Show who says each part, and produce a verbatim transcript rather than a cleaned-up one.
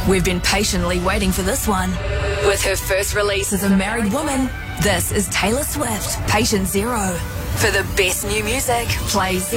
Speaker 1: We've been patiently waiting for this one. With her first release as a married woman, this is Taylor Swift, Patient Zero. For the best new music, play Zero.